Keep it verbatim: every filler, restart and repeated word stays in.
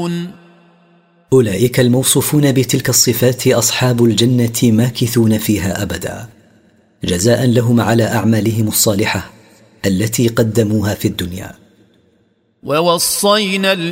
يعملون. أولئك الموصوفون بتلك الصفات أصحاب الجنة ماكثون فيها أبدا، جزاء لهم على أعمالهم الصالحة التي قدموها في الدنيا. ووصينا